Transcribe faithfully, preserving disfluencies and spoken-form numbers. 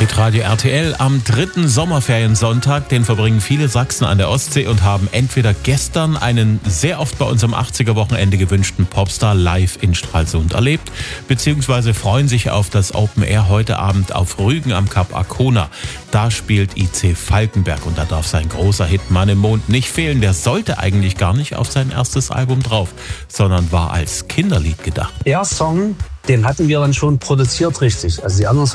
Hitradio R T L am dritten Sommerferiensonntag, den verbringen viele Sachsen an der Ostsee und haben entweder gestern einen sehr oft bei uns am achtziger-Wochenende gewünschten Popstar live in Stralsund erlebt, beziehungsweise freuen sich auf das Open Air heute Abend auf Rügen am Kap Arkona. Da spielt I C Falkenberg und da darf sein großer Hit Mann im Mond nicht fehlen. Der sollte eigentlich gar nicht auf sein erstes Album drauf, sondern war als Kinderlied gedacht. Der Song, den hatten wir dann schon produziert richtig. Also die anderen